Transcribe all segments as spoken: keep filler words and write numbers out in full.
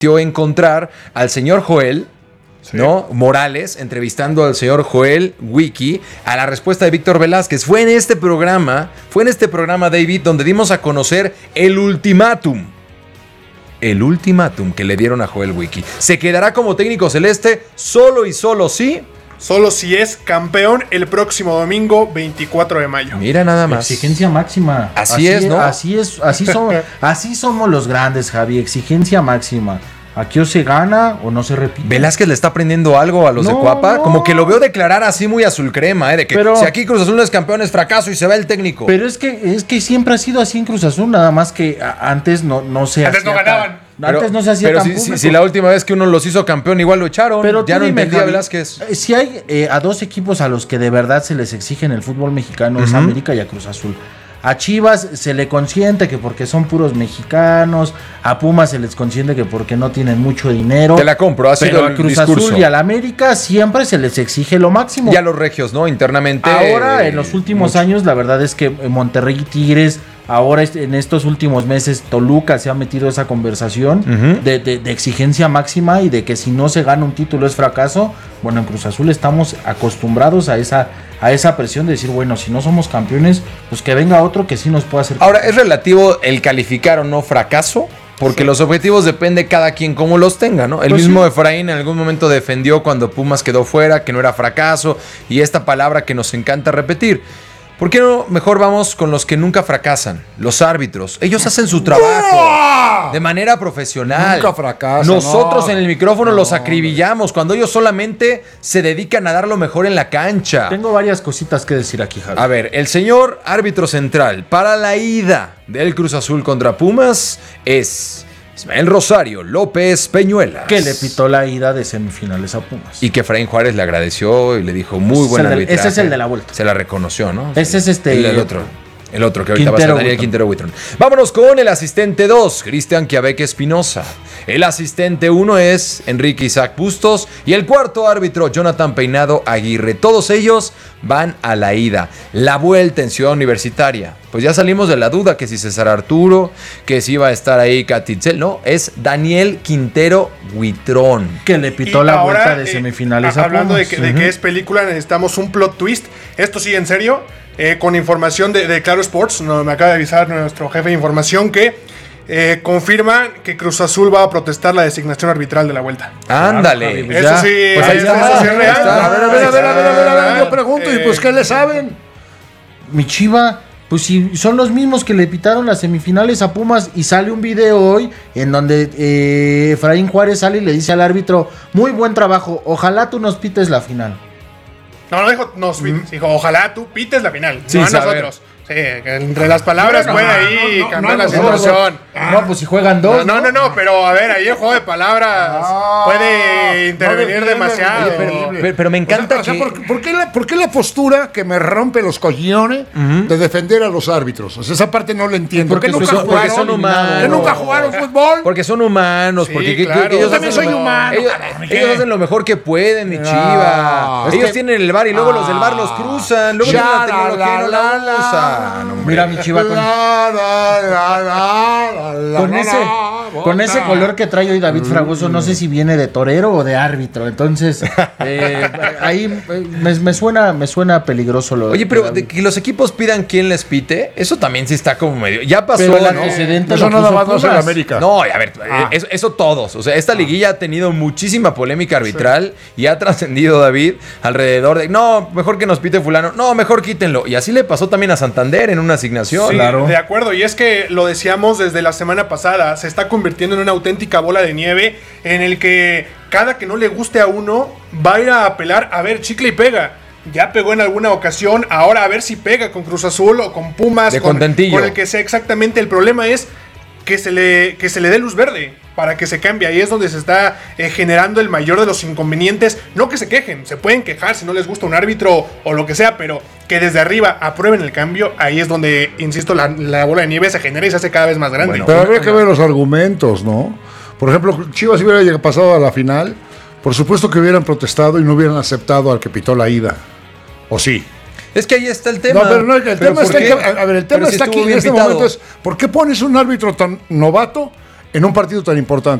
encontrar al señor Joel, sí. ¿no? Morales, entrevistando al señor Joel Wiki, a la respuesta de Víctor Velázquez. Fue en este programa, fue en este programa, David, donde dimos a conocer el ultimátum. El ultimátum que le dieron a Joel Wiki. Se quedará como técnico celeste solo y solo sí. Solo si es campeón el próximo domingo veinticuatro de mayo. Mira nada más. Exigencia máxima. Así, así es, ¿no? Así es, así somos, así somos los grandes, Javi. Exigencia máxima. Aquí o se gana o no se repite. Velázquez le está aprendiendo algo a los no, de Cuapa. No. Como que lo veo declarar así muy azul crema, ¿eh? De que pero, si aquí Cruz Azul no es campeón es fracaso y se va el técnico. Pero es que, es que siempre ha sido así en Cruz Azul, nada más que antes no, no se Antes no ganaban. Tan, pero, antes no se hacía pero tan si, público. Si, si la última vez que uno los hizo campeón igual lo echaron. Pero ya no dime, entendía Javi, Velázquez. Si hay eh, a dos equipos a los que de verdad se les exige en el fútbol mexicano, uh-huh. es América y a Cruz Azul. A Chivas se le consiente que porque son puros mexicanos. A Pumas se les consiente que porque no tienen mucho dinero. Te la compro, ha sido pero al Cruz discurso. Azul y al América siempre se les exige lo máximo. Y a los regios, ¿no? Internamente. Ahora, eh, en los últimos mucho. años, la verdad es que Monterrey y Tigres, ahora en estos últimos meses, Toluca se ha metido esa conversación uh-huh. de, de, de exigencia máxima y de que si no se gana un título es fracaso. Bueno, en Cruz Azul estamos acostumbrados a esa, a esa presión de decir, bueno, si no somos campeones, pues que venga otro que sí nos pueda hacer. Ahora, ¿es relativo el calificar o no fracaso? Porque sí. los objetivos depende cada quien cómo los tenga, ¿no? El pues mismo sí. Efraín en algún momento defendió cuando Pumas quedó fuera, que no era fracaso, y esta palabra que nos encanta repetir. ¿Por qué no mejor vamos con los que nunca fracasan? Los árbitros. Ellos hacen su trabajo de manera profesional. Nunca fracasan. Nosotros no. en el micrófono no, los acribillamos cuando ellos solamente se dedican a dar lo mejor en la cancha. Tengo varias cositas que decir aquí, Javi. A ver, el señor árbitro central para la ida del Cruz Azul contra Pumas es Ismael Rosario López Peñuelas, que le pitó la ida de semifinales a Pumas. Y que Efraín Juárez le agradeció y le dijo muy buen arbitraje. Ese es el de la vuelta. Se la reconoció, ¿no? Ese es este. El, el otro. El otro que ahorita Quintero va a ser Daniel Quintero Huitrón. Vámonos con el asistente dos, Cristian Quiabeque Espinosa. El asistente uno es Enrique Isaac Bustos. Y el cuarto árbitro, Jonathan Peinado Aguirre. Todos ellos van a la ida. La vuelta en Ciudad Universitaria. Pues ya salimos de la duda que si César Arturo, que si iba a estar ahí Catitzel. No, es Daniel Quintero Huitrón. Que le pitó y la ahora, vuelta de semifinales eh, a hablando Pumas. de que, de que es película, necesitamos un plot twist. Esto sí, en serio. Eh, con información de, de Claro Sports, no, me acaba de avisar nuestro jefe de información que eh, confirma que Cruz Azul va a protestar la designación arbitral de la vuelta. Ándale. Claro, eso sí, pues ahí eso está. sí es real. A ver, a ver, a ver, a ver, a ver, a ver, yo pregunto, eh, ¿y pues qué le saben? Mi Chiva, pues si son los mismos que le pitaron las semifinales a Pumas y sale un video hoy en donde eh, Efraín Juárez sale y le dice al árbitro, muy buen trabajo, ojalá tú nos pites la final. No, no dijo nos pites, dijo ojalá tú pites la final, sí, no a saber. nosotros. Sí, entre las palabras no, puede no, ahí no, no, cambiar no, la no, situación. No, no, pues si juegan dos. No, no, no, no, pero a ver, ahí el juego de palabras no, puede intervenir no demasiado. Oye, pero, pero, pero me encanta o sea, que... O sea, ¿por, ¿por, qué la, ¿por qué la postura que me rompe los cojones uh-huh. de defender a los árbitros? O sea, esa parte no la entiendo. Porque, ¿Por qué son, nunca porque jugaron? son humanos. ¿Que nunca jugaron fútbol? Porque son humanos. Sí, porque claro. que, que ellos Yo también soy lo, humano. Ellos, ellos hacen lo mejor que pueden, mi Chiva. No, ellos que, tienen el bar y luego ah, los del bar los cruzan. Luego tienen la tecnología la, y no la, la usan. La, Mira, mi Chiva, con, la, la, la, la, con ese con ese color que trae hoy David Fragoso, no sé si viene de torero o de árbitro. Entonces, eh, ahí me, me suena me suena peligroso lo. Oye, pero de que los equipos pidan quién les pite, eso también sí está como medio. Ya pasó, pero el ¿no? antecedente Eso lo nada más puso no es en Pumas. América. No, a ver, Ah. eso, eso todos. O sea, esta liguilla ha tenido muchísima polémica arbitral sí. y ha trascendido, David, alrededor de, no, mejor que nos pite fulano, no, mejor quítenlo. Y así le pasó también a Santander en una asignación. Sí, claro. De acuerdo, y es que lo decíamos desde la semana pasada, se está convirtiendo en una auténtica bola de nieve en el que cada que no le guste a uno va a ir a apelar, a ver, chicle y pega. Ya pegó en alguna ocasión, ahora a ver si pega con Cruz Azul o con Pumas, de con, contentillo. con el que sea exactamente. El problema es que se le, que se le dé luz verde para que se cambie. Ahí es donde se está eh, generando el mayor de los inconvenientes. No que se quejen, se pueden quejar si no les gusta un árbitro o lo que sea, pero que desde arriba aprueben el cambio. Ahí es donde, insisto, la, la bola de nieve se genera y se hace cada vez más grande. Bueno, pero habría que ver los argumentos, ¿no? Por ejemplo, Chivas si hubiera pasado a la final, por supuesto que hubieran protestado y no hubieran aceptado al que pitó la ida. ¿O sí? Es que ahí está el tema. No, pero no, el tema está que, a ver, el tema si está aquí en este pitado. momento es, ¿por qué pones un árbitro tan novato en un partido tan importante?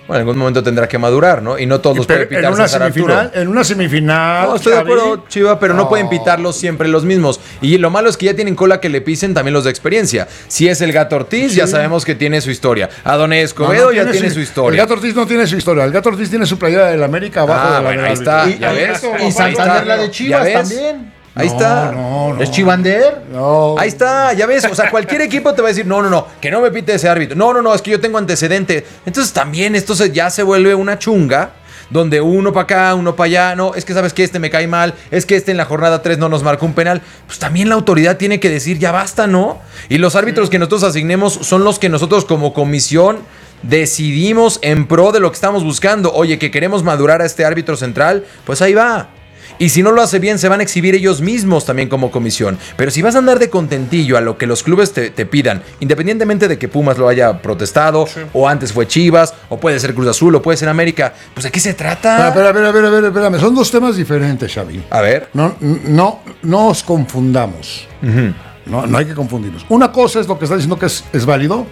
Bueno, en algún momento tendrá que madurar, ¿no? Y no todos los puede Pero pitar en una César semifinal, Arturo. en una semifinal. No, estoy de Xavi. acuerdo, Chiva, pero no. No. pueden pitarlos siempre los mismos. Y lo malo es que ya tienen cola que le pisen también los de experiencia. Si es el Gato Ortiz, Sí. ya sabemos que tiene su historia. Adoné No, Escobedo no ya tiene su, historia. El Gato Ortiz no tiene su historia. El Gato Ortiz tiene su playera del América abajo Ah, de la bueno, del ahí está. árbitro. ¿Ya Y- ves? Y Ahí Santander está. la de ¿Ya Chivas ves? también. Ahí No, está. No, no. ¿Es Chivander? No. Ahí está, ya ves, o sea, cualquier equipo te va a decir, no, no, no, que no me pite ese árbitro, no, no, no, es que yo tengo antecedente. Entonces también esto se, ya se vuelve una chunga, donde uno para acá, uno para allá, no, es que sabes que este me cae mal, es que este en la jornada tres no nos marcó un penal. Pues también la autoridad tiene que decir, ya basta, ¿no? Y los árbitros que nosotros asignemos son los que nosotros como comisión decidimos en pro de lo que estamos buscando. Oye, que queremos madurar a este árbitro central, pues ahí va. Y si no lo hace bien, se van a exhibir ellos mismos también como comisión. Pero si vas a andar de contentillo a lo que los clubes te, te pidan, independientemente de que Pumas lo haya protestado, sí. o antes fue Chivas, o puede ser Cruz Azul, o puede ser América, pues ¿de qué se trata? Espera, espera, espera, espera, espérame. Son dos temas diferentes, Xavi. A ver. No, no, no os confundamos. Uh-huh. No, no hay que confundirnos. Una cosa es lo que está diciendo que es, es válido,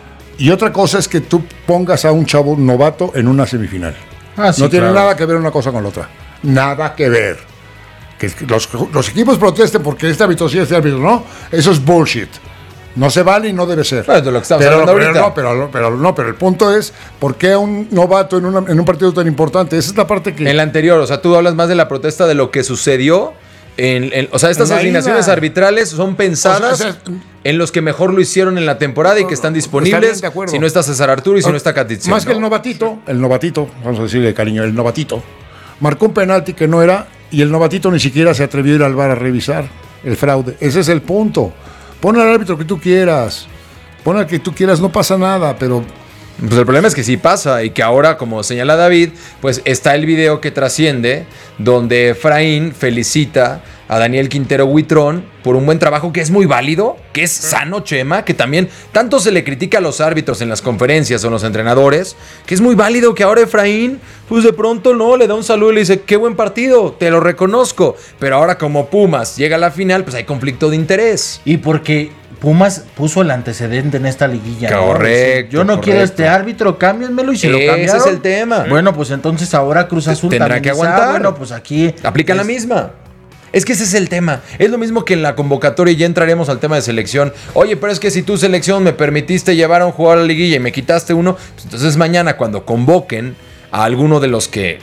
y otra cosa es que tú pongas a un chavo novato en una semifinal. Ah, sí, no tiene claro. nada que ver una cosa con la otra. Nada que ver. Que los, los equipos protesten porque este árbitro sí, este árbitro no, eso es bullshit. No se vale y no debe ser. Bueno, de lo que estamos pero, hablando pero, ahorita. no, pero, pero no, pero el punto es, ¿por qué a un novato en, una, en un partido tan importante? Esa es la parte que... En la anterior, o sea, tú hablas más de la protesta de lo que sucedió. En, en, o sea, estas En la asignaciones ida. arbitrales son pensadas O sea, o sea, en los que mejor lo hicieron en la temporada y que están disponibles. Está bien, de acuerdo. Si no está César Arturo y si no está Catiziano. Más que el novatito, el novatito, vamos a decirle cariño, el novatito, marcó un penalti que no era y el novatito ni siquiera se atrevió a ir al V A R a revisar el fraude. Ese es el punto. Pon al árbitro que tú quieras, pon al que tú quieras, no pasa nada, pero... Pues el problema es que sí pasa y que ahora, como señala David, pues está el video que trasciende donde Efraín felicita a Daniel Quintero Huitrón por un buen trabajo que es muy válido, que es sano, Chema, que también tanto se le critica a los árbitros en las conferencias o en los entrenadores, que es muy válido que ahora Efraín, pues de pronto no, le da un saludo y le dice, qué buen partido, te lo reconozco, pero ahora como Pumas llega a la final, pues hay conflicto de interés. Y porque Pumas puso el antecedente en esta liguilla. Correcto, ¿no? Yo no correcto. quiero este árbitro, cámbienmelo y se lo Ese cambiaron. es el tema. Bueno, pues entonces ahora Cruz Azul Tendrá también que dice, aguantar. ah, bueno, pues aquí Aplican es- la misma. Es que ese es el tema. Es lo mismo que en la convocatoria, y ya entraremos al tema de selección. Oye, pero es que si tu selección me permitiste llevar a un jugador a la liguilla y me quitaste uno, pues entonces mañana cuando convoquen a alguno de los que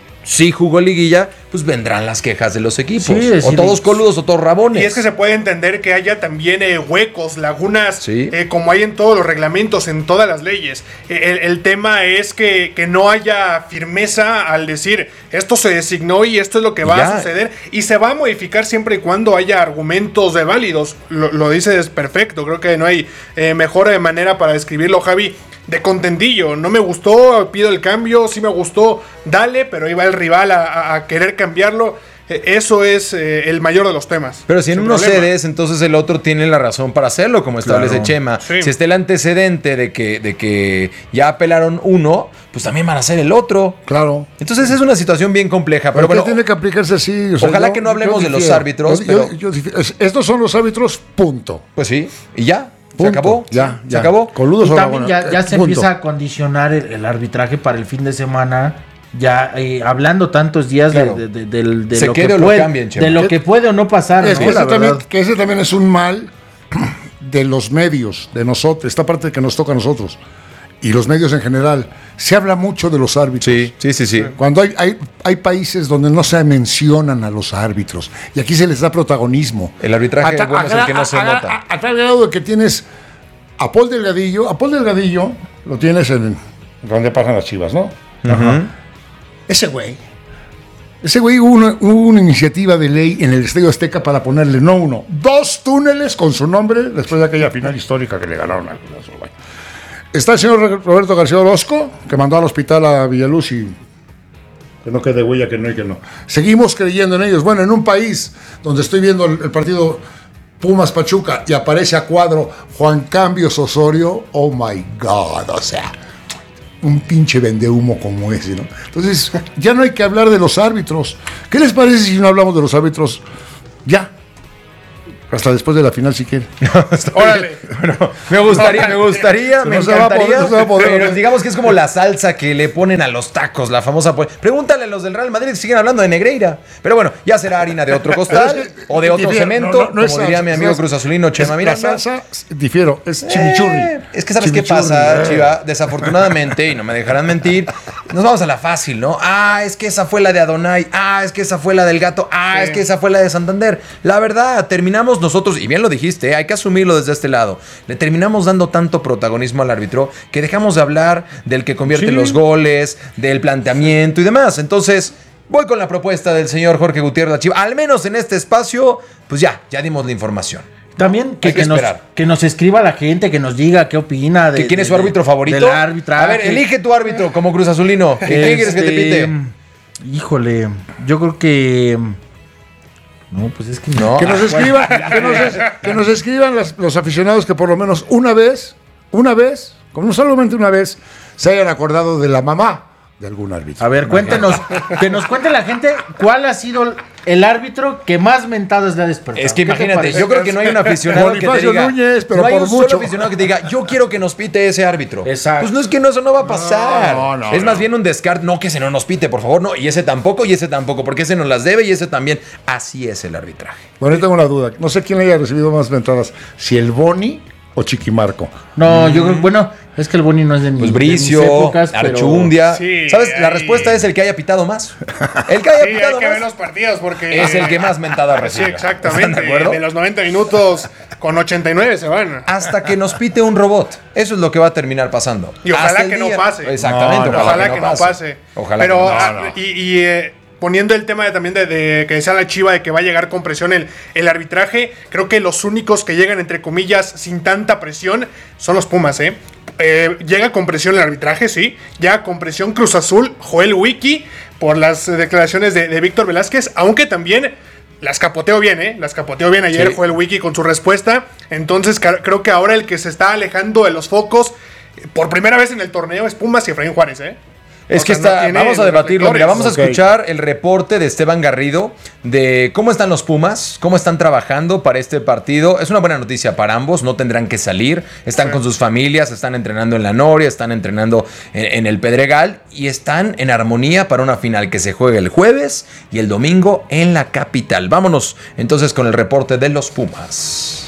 sí jugó liguilla, pues vendrán las quejas de los equipos. Sí, o decir- todos coludos o todos rabones. Y es que se puede entender que haya también eh, huecos, lagunas, Sí. eh, como hay en todos los reglamentos, en todas las leyes. Eh, el, el tema es que, que no haya firmeza al decir esto se designó y esto es lo que va Ya. a suceder y se va a modificar siempre y cuando haya argumentos de válidos. Lo, lo dices perfecto, creo que no hay eh, mejor eh, manera para describirlo, Javi. De contentillo, no me gustó, pido el cambio, sí me gustó, dale, pero ahí va el rival a, a- a querer cambiarlo. Eh, Eso es eh, el mayor de los temas. Pero si en Sin uno problema. cedes, entonces el otro tiene la razón para hacerlo, como establece Claro. Chema. Sí. Si está el antecedente de que, de que ya apelaron uno, pues también van a hacer el otro. Claro. Entonces es una situación bien compleja. Pero Pero bueno, tiene que aplicarse así. O sea, ojalá yo- que no hablemos yo de los difiero. árbitros, Yo- yo- pero- yo difiero. Es- estos son los árbitros, punto. pues sí, y ya. Se Punto. acabó. Ya, Se ya. acabó. Coludos Y o también la ya, buena. ya se Punto. empieza a condicionar el, el arbitraje para el fin de semana. Ya eh, hablando tantos días de- Claro. de, de- del- de Se lo quede que o lo puede, cambien, Chema. de lo que puede o no pasar, Es ¿no? que, La ese también, verdad. que ese también es un mal de los medios, de nosotros, esta parte que nos toca a nosotros. Y los medios en general. Se habla mucho de los árbitros. Sí, sí, sí, sí. Cuando hay, hay, hay países donde no se mencionan a los árbitros. Y aquí se les da protagonismo. El arbitraje A ta- bueno es el a- que no a- se a- nota. A, a tal grado de que tienes a Paul Delgadillo. A Paul Delgadillo lo tienes en donde pasan las Chivas, ¿no? Ajá. Ese güey. Ese güey hubo una, hubo una iniciativa de ley en el Estadio Azteca para ponerle no uno, dos túneles con su nombre después de aquella final histórica que le ganaron al Cruz Azul. Bueno. Está el señor Roberto García Orozco, que mandó al hospital a Villaluz y que no quede huella, que no y que no. Seguimos creyendo en ellos. Bueno, en un país donde estoy viendo el, el partido Pumas Pachuca y aparece a cuadro Juan Cambios Osorio, oh my God, o sea, un pinche vendehumo como ese, ¿no? Entonces, ya no hay que hablar de los árbitros. ¿Qué les parece si no hablamos de los árbitros? Ya. Hasta después de la final, si quiere. Órale. Bueno, me gustaría, me gustaría, me No se va a poder, encantaría. no se va a poder. Pero digamos que es como la salsa que le ponen a los tacos, la famosa. po- Pregúntale a los del Real Madrid si siguen hablando de Negreira. Pero bueno, ya será harina de otro costal Pero es que o de otro difiere, cemento, no, no, no es como diría salsa, mi amigo es- Cruz Azulino Chema es- Miranda. La salsa, difiero, es chimichurri. Eh, es que sabes qué Chimichurri, pasa, eh. Chiva, desafortunadamente, y no me dejarán mentir, nos vamos a la fácil, ¿no? Ah, es que esa fue la de Adonai, ah, es que esa fue la del gato, ah, Sí. es que esa fue la de Santander. La verdad, terminamos nosotros, y bien lo dijiste, hay que asumirlo desde este lado, le terminamos dando tanto protagonismo al árbitro que dejamos de hablar del que convierte Sí. los goles, del planteamiento y demás. Entonces, voy con la propuesta del señor Jorge Gutiérrez La Chiva. Al menos en este espacio, pues ya, ya dimos la información. También que, Hay que que, nos, esperar. que nos escriba la gente, que nos diga qué opina. De, ¿Que ¿Quién es de- su árbitro de- favorito? Del arbitraje. A ver, elige tu árbitro como Cruz Azulino. ¿Qué Este, quieres que te pite? Híjole, yo creo que... No, pues es que No. Que nos Ah, escriban, que nos, es- que nos escriban las- los aficionados que por lo menos una vez, una vez, como solamente una vez, se hayan acordado de la mamá de algún árbitro. A ver, cuéntenos, que nos cuente la gente cuál ha sido el árbitro que más mentadas le ha despertado. Es que ¿Qué te imagínate, parece? yo creo que no hay un aficionado que te Bonifacio diga. Núñez, pero no hay por un solo mucho. aficionado que te diga, yo quiero que nos pite ese árbitro. Exacto. Pues no es que no, eso no va a pasar. No, no, es más no. bien un descarte. No, que ese no nos pite, por favor. No, y ese tampoco, y ese tampoco, porque ese nos las debe y ese también. Así es el arbitraje. Bueno, yo tengo una duda. No sé quién haya recibido más ventadas, si el Boni o Chiquimarco. No, yo creo, bueno, es que el Boni no es de mi Pues de mis Bricio, épocas, pero- Archundia. Sí, ¿Sabes? La ahí- respuesta es el que haya pitado más. El que haya Sí, hay pitado que ver los más partidos porque... es el que más mentada Sí, recibe. exactamente. ¿Están de acuerdo? De los noventa minutos con ochenta y nueve se van. Hasta que nos pite un robot. Eso es lo que va a terminar pasando. Y ojalá Hasta el que no día- pase. Exactamente, No, no, ojalá, que, no pase. Ojalá Pero, que no pase. ah, y, y, eh, poniendo el tema de, también de, de que decía la Chiva de que va a llegar con presión el, el arbitraje, creo que los únicos que llegan, entre comillas, sin tanta presión son los Pumas, ¿eh? Eh, llega con presión el arbitraje, sí. Llega con presión Cruz Azul, Joel Wiki, por las eh, declaraciones de, de Víctor Velázquez, aunque también las capoteó bien, ¿eh? Las capoteó bien ayer Sí. Joel Wiki con su respuesta. Entonces ca- creo que ahora el que se está alejando de los focos, eh, por primera vez en el torneo, es Pumas y Efraín Juárez, ¿eh? Es O que sea, no está, tiene vamos a los debatirlo. Mira, vamos a reflectores. Ok. escuchar el reporte de Esteban Garrido de cómo están los Pumas, cómo están trabajando para este partido. Es una buena noticia para ambos, no tendrán que salir, están Sí. con sus familias, están entrenando en la Noria, están entrenando en, en el Pedregal y están en armonía para una final que se juega el jueves y el domingo en la capital. Vámonos entonces con el reporte de los Pumas.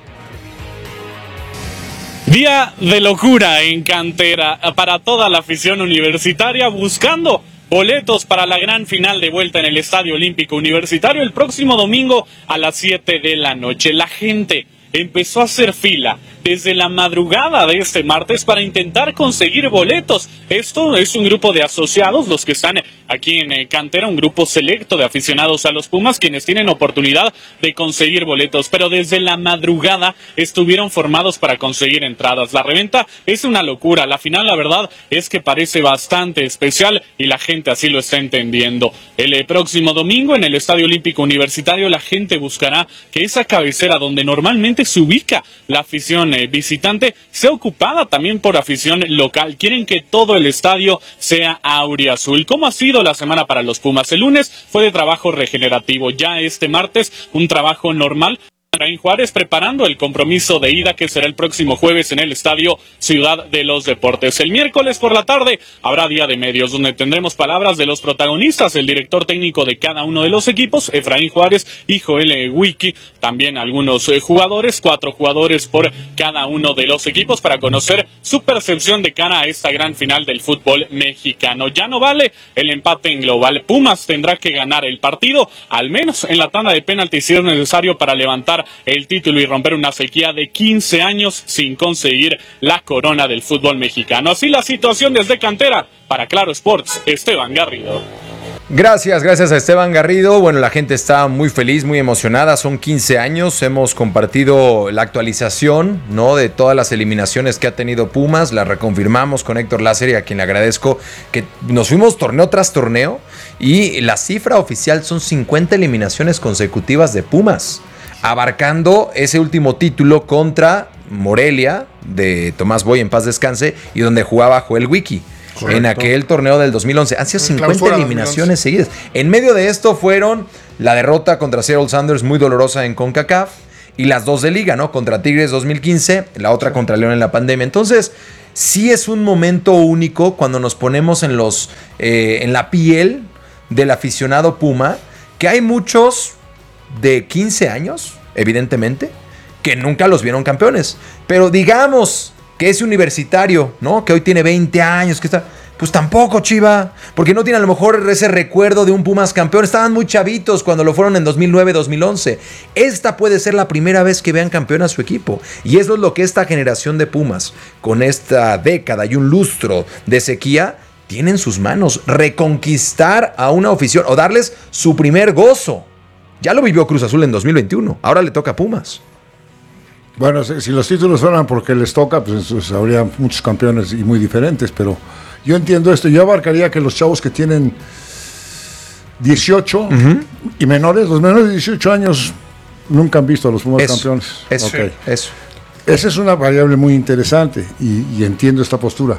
Día de locura en cantera para toda la afición universitaria buscando boletos para la gran final de vuelta en el Estadio Olímpico Universitario el próximo domingo a las siete de la noche. La gente empezó a hacer fila desde la madrugada de este martes para intentar conseguir boletos. Esto es un grupo de asociados, los que están aquí en eh, cantera, un grupo selecto de aficionados a los Pumas, quienes tienen oportunidad de conseguir boletos, pero desde la madrugada estuvieron formados para conseguir entradas. La reventa es una locura. La final, la verdad, es que parece bastante especial y la gente así lo está entendiendo. El eh, próximo domingo en el Estadio Olímpico Universitario la gente buscará que esa cabecera donde normalmente se ubica la afición eh, visitante sea ocupada también por afición local. Quieren que todo el estadio sea auriazul. ¿Cómo ha sido la semana para los Pumas? El lunes fue de trabajo regenerativo. Ya este martes un trabajo normal. Efraín Juárez preparando el compromiso de ida que será el próximo jueves en el Estadio Ciudad de los Deportes. El miércoles por la tarde habrá día de medios donde tendremos palabras de los protagonistas, el director técnico de cada uno de los equipos, Efraín Juárez y Joel Wiki, también algunos eh, jugadores, cuatro jugadores por cada uno de los equipos para conocer su percepción de cara a esta gran final del fútbol mexicano. Ya no vale el empate en global. Pumas tendrá que ganar el partido, al menos en la tanda de penaltis si es necesario para levantar el título y romper una sequía de quince años sin conseguir la corona del fútbol mexicano. Así la situación desde cantera. Para Claro Sports, Esteban Garrido. Gracias, gracias a Esteban Garrido. Bueno, la gente está muy feliz, muy emocionada. Son quince años. Hemos compartido la actualización, ¿no?, de todas las eliminaciones que ha tenido Pumas. La reconfirmamos con Héctor Lázaro, a quien le agradezco que nos fuimos torneo tras torneo. Y la cifra oficial son cincuenta eliminaciones consecutivas de Pumas, abarcando ese último título contra Morelia, de Tomás Boy, en paz descanse, y donde jugaba Joel Wiki. Correcto. En aquel torneo del dos mil once. Han sido cincuenta eliminaciones seguidas. En medio de esto fueron la derrota contra Seattle Sounders, muy dolorosa en CONCACAF, y las dos de liga, ¿no? Contra Tigres dos mil quince, la otra contra León en la pandemia. Entonces, sí es un momento único cuando nos ponemos en los eh, en la piel del aficionado Puma, que hay muchos de quince años, evidentemente, que nunca los vieron campeones. Pero digamos que ese universitario, ¿no? Que hoy tiene veinte años, que está... Pues tampoco, Chiva, porque no tiene a lo mejor ese recuerdo de un Pumas campeón. Estaban muy chavitos cuando lo fueron en dos mil nueve, dos mil once. Esta puede ser la primera vez que vean campeón a su equipo. Y eso es lo que esta generación de Pumas, con esta década y un lustro de sequía, tiene en sus manos. Reconquistar a una afición o darles su primer gozo. Ya lo vivió Cruz Azul en dos mil veintiuno. Ahora le toca a Pumas. Bueno, si, si los títulos fueran porque les toca, pues, pues habría muchos campeones y muy diferentes, pero... Yo entiendo esto, yo abarcaría que los chavos que tienen dieciocho uh-huh. y menores, los menores de dieciocho años nunca han visto a los Pumas eso, campeones. Eso, okay. eso. Esa es una variable muy interesante y, y entiendo esta postura.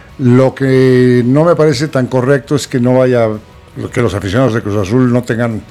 Lo que no me parece tan correcto es que no vaya, que los aficionados de Cruz Azul no tengan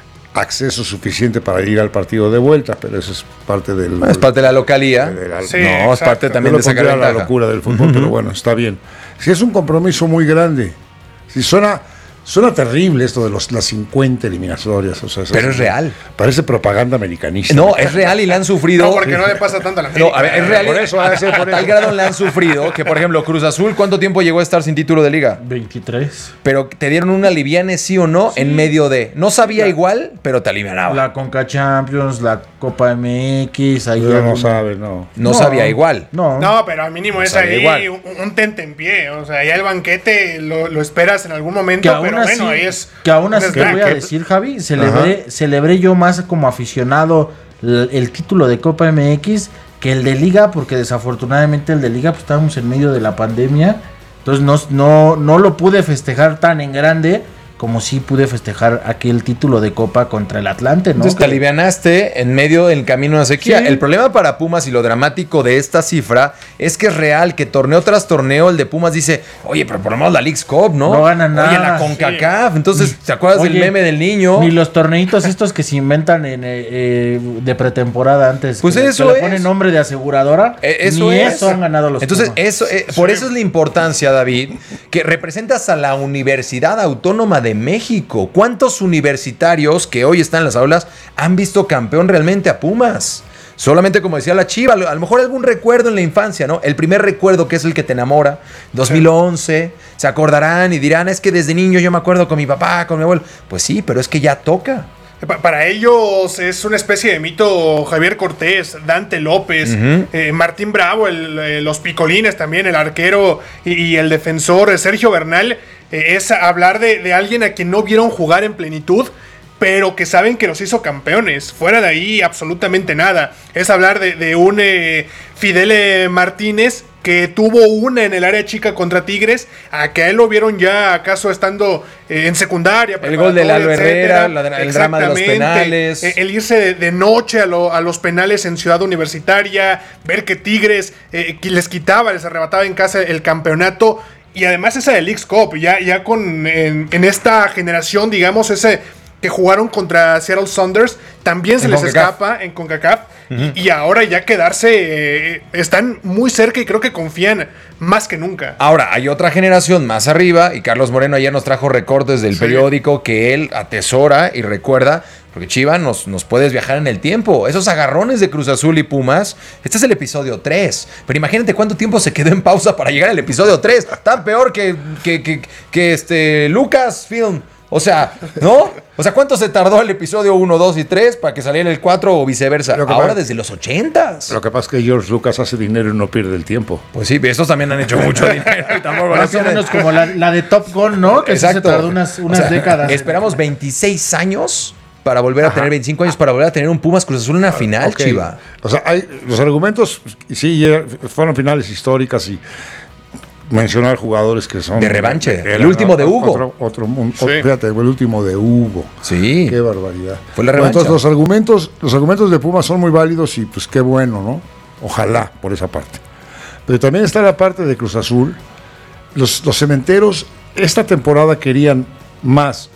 acceso suficiente para ir al partido de vuelta, pero eso es parte del... No, es parte de la localía. De la, sí, no, exacto. es parte también de sacar la locura del fútbol, uh-huh. pero bueno, está bien. Si es un compromiso muy grande, si suena... Suena terrible esto de los, las cincuenta eliminatorias. O sea, pero es real. Parece propaganda americanista. No, es real y la han sufrido. No, porque no le pasa tanto a la gente. No, a ver, es real. Por eso, a, a, a tal grado la han sufrido que, por ejemplo, Cruz Azul, ¿cuánto tiempo llegó a estar sin título de liga? veintitrés. Pero te dieron una liviane, sí o no, sí. En medio de. No sabía la, igual, pero te alivianaba. La Conca Champions, la Copa M X. Ahí no, no sabe, no. No, no sabía igual. No, no pero al mínimo no es ahí igual. un, un tente en pie. O sea, ya el banquete lo, lo esperas en algún momento, pero así, bueno, ahí es. Que aún así te voy a decir, Javi, celebré, celebré yo más como aficionado el, el título de Copa M X que el de Liga, porque desafortunadamente el de Liga pues estábamos en medio de la pandemia, entonces no, no, no lo pude festejar tan en grande como sí pude festejar aquel título de Copa contra el Atlante, ¿no? Entonces te alivianaste en medio del camino de sequía. Sí. El problema para Pumas y lo dramático de esta cifra es que es real que torneo tras torneo el de Pumas dice, oye, pero por lo menos la Leagues Cup, ¿no? No ganan nada. Oye, la CONCACAF. Sí. Entonces, ¿te acuerdas oye, del meme del niño? Ni los torneitos estos que se inventan en, eh, de pretemporada antes. Pues que, eso que es. le ponen nombre de aseguradora. Eh, eso ni es. eso han ganado los Entonces, Pumas. eso, eh, por eso es la importancia, David, que representas a la Universidad Autónoma de México. ¿Cuántos universitarios que hoy están en las aulas han visto campeón realmente a Pumas? Solamente como decía la Chiva, a lo mejor algún recuerdo en la infancia, ¿no? El primer recuerdo que es el que te enamora, dos mil once, se acordarán y dirán, es que desde niño yo me acuerdo con mi papá, con mi abuelo. Pues sí, pero es que ya toca. Para ellos es una especie de mito Javier Cortés, Dante López, uh-huh. eh, Martín Bravo, el, eh, los picolines también, el arquero y, y el defensor Sergio Bernal. Eh, es hablar de, de alguien a quien no vieron jugar en plenitud, pero que saben que los hizo campeones. Fuera de ahí, absolutamente nada. Es hablar de, de un eh, Fidel Martínez que tuvo una en el área chica contra Tigres, a que a él lo vieron ya acaso estando eh, en secundaria. El gol de Lalo Herrera, la, el drama de los penales. Eh, el irse de, de noche a, lo, a los penales en Ciudad Universitaria, ver que Tigres eh, les quitaba, les arrebataba en casa el campeonato. Y además esa de Leagues Cup, ya, ya con en, en esta generación, digamos, ese que jugaron contra Seattle Sounders, también se les CONCACAF. escapa en CONCACAF. Uh-huh. y, y ahora ya quedarse, eh, están muy cerca y creo que confían más que nunca. Ahora, hay otra generación más arriba, y Carlos Moreno ayer nos trajo recortes del sí. periódico que él atesora y recuerda, porque Chiva, nos, nos puedes viajar en el tiempo. Esos agarrones de Cruz Azul y Pumas, este es el episodio tres. Pero imagínate cuánto tiempo se quedó en pausa para llegar al episodio tres. Tan peor que, que, que, que este Lucasfilm. O sea, ¿no? O sea, ¿cuánto se tardó el episodio uno, dos y tres para que saliera el cuatro o viceversa? Ahora pasa, desde los ochentas. Lo que pasa es que George Lucas hace dinero y no pierde el tiempo. Pues sí, estos también han hecho mucho dinero. Más o menos como la, la de Top Gun, ¿no? Que Exacto. se tardó unas, unas o sea, décadas. Esperamos veintiséis años para volver a Ajá. tener veinticinco años, para volver a tener un Pumas Cruz Azul en una final, okay. Chiva. O sea, hay, los argumentos, sí, fueron finales históricas y mencionar jugadores que son de revanche. De, de, el último de Hugo. Otro, otro, un, sí. Fíjate, el último de Hugo. Sí. Qué barbaridad. Fue la revancha. Bueno, entonces los argumentos, los argumentos de Pumas son muy válidos y pues qué bueno, ¿no? Ojalá por esa parte. Pero también está la parte de Cruz Azul. Los, los cementeros esta temporada querían más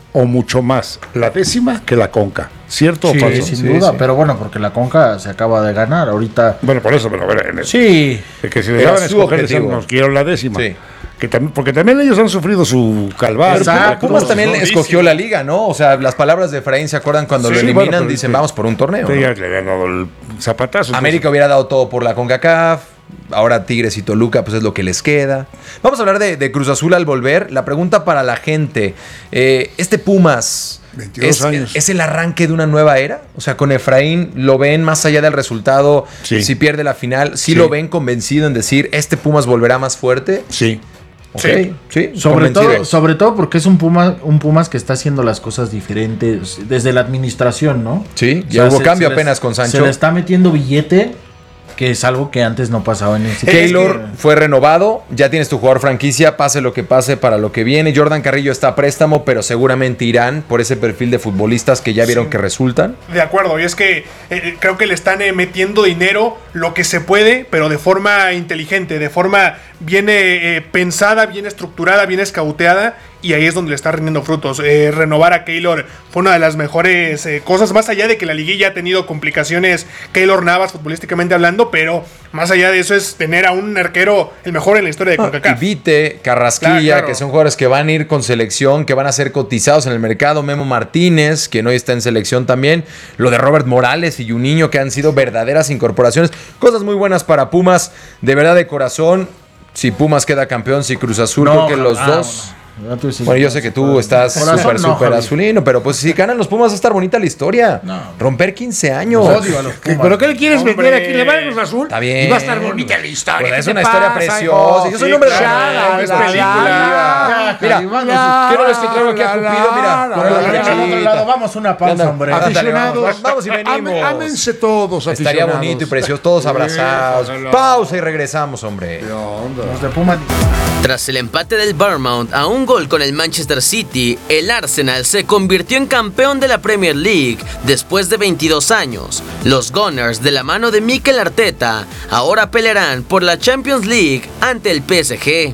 o mucho más la décima que la Conca. ¿Cierto Sí, o falso? sin Sí, duda, sí. pero bueno, porque la Conca se acaba de ganar ahorita. Bueno, por eso, pero a ver, en el, Sí, que si Era dejaban su escoger, objetivo. decían, nos quiero la décima. Sí. Que también, porque también ellos han sufrido su calvario. Exacto. Pumas también Durísimo. escogió la liga, ¿no? O sea, las palabras de Efraín, ¿se acuerdan cuando Sí, lo sí, eliminan? bueno, pero Dicen, sí. vamos por un torneo. Sí, ¿no? ya le habían dado el zapatazo. América hubiera dado todo por la CONCACAF. Ahora Tigres y Toluca, pues es lo que les queda. Vamos a hablar de, de Cruz Azul al volver. La pregunta para la gente: eh, ¿este Pumas veintidós es, años. es el arranque de una nueva era? O sea, con Efraín, ¿lo ven más allá del resultado? Sí. Si pierde la final, ¿sí, Sí. lo ven convencido en decir, este Pumas volverá más fuerte? Sí. Ok, Sí. sí, sobre convencido. todo, sobre todo porque es un Puma, un Pumas que está haciendo las cosas diferentes desde la administración, ¿no? Sí, O ya sea, hubo se- cambio se les- apenas con Sancho. Se le está metiendo billete, que es algo que antes no pasaba en el Keylor fue renovado, ya tienes tu jugador franquicia, pase lo que pase para lo que viene. Jordan Carrillo está a préstamo, pero seguramente irán por ese perfil de futbolistas que ya vieron Sí. que resultan. De acuerdo, y es que eh, creo que le están eh, metiendo dinero lo que se puede, pero de forma inteligente, de forma bien eh, eh, pensada, bien estructurada, bien escauteada, y ahí es donde le está rindiendo frutos. Eh, renovar a Keylor fue una de las mejores eh, cosas, más allá de que la liguilla ha tenido complicaciones, Keylor Navas futbolísticamente hablando, pero más allá de eso es tener a un arquero el mejor en la historia de Y CONCACAF. Vite, Carrasquilla, Claro, claro. que son jugadores que van a ir con selección, que van a ser cotizados en el mercado. Memo Martínez, que hoy está en selección también. Lo de Robert Morales y Juninho, que han sido verdaderas incorporaciones. Cosas muy buenas para Pumas, de verdad de corazón. Si Pumas queda campeón, si Cruz Azul, creo que los ah, dos... Bueno, Ya tú dices- Bueno, yo sé que tú estás Corazón súper, no, súper Javi. azulino, pero pues si ganan los Pumas va a estar bonita la historia. No. Romper quince años. Odio a los Pumas. ¿Pero qué le quieres Hombre. vender aquí? ¿Le va a Cruz Azul? Está bien. Y va a estar bonita la historia. Pues ¿Qué es te una historia pasa, preciosa. hijo? Yo soy Sí, un hombre de claro, verdad, es es película. Mira, Mira, quiero ver que traigo aquí a Cupido, mira. Por el derecho al otro lado, vamos a una pausa, Anda, hombre. anda. Aficionados, Vamos, vamos y venimos. ame- ámense todos, Estaría aficionados. bonito y precioso, todos Sí, abrazados. ojalá. Pausa y regresamos, hombre. ¿Qué onda? Los de Pumas. Tras el empate del Bournemouth a un gol con el Manchester City, el Arsenal se convirtió en campeón de la Premier League después de veintidós años. Los Gunners, de la mano de Mikel Arteta, ahora pelearán por la Champions League ante el P S G.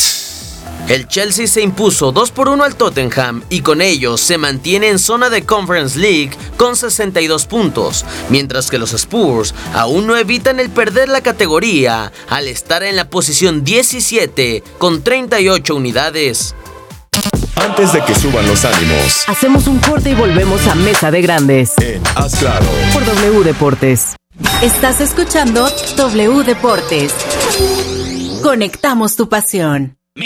El Chelsea se impuso dos por uno al Tottenham y con ello se mantiene en zona de Conference League con sesenta y dos puntos, mientras que los Spurs aún no evitan el perder la categoría al estar en la posición diecisiete con treinta y ocho unidades. Antes de que suban los ánimos, Hacemos un corte y volvemos a Mesa de Grandes en Haz Claro. por W Deportes. Estás escuchando W Deportes. Conectamos tu pasión.